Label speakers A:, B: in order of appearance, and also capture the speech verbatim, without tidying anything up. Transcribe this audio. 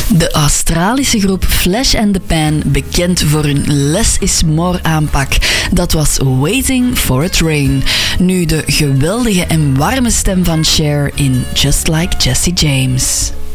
A: De Australische groep Flash and the Pan, bekend voor hun less is more aanpak. Dat was Waiting for It Rain. Nu de geweldige en warme stem van Cher in Just Like Jesse James.